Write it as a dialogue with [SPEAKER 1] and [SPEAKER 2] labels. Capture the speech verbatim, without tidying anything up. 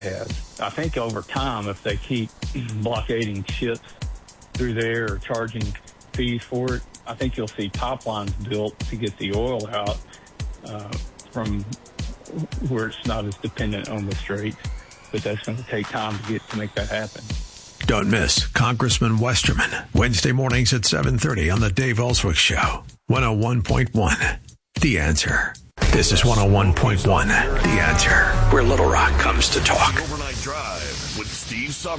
[SPEAKER 1] has. I think over time, if they keep blockading ships through there or charging fees for it, I think you'll see pipelines built to get the oil out uh, from where it's not as dependent on the Straits. But that's going to take time to get to make that happen.
[SPEAKER 2] Don't miss Congressman Westerman, Wednesday mornings at seven thirty on the Dave Ellswick Show, one oh one point one, The Answer. This is one oh one point one, The Answer, where Little Rock comes to talk.
[SPEAKER 3] Overnight Drive with Steve Summers.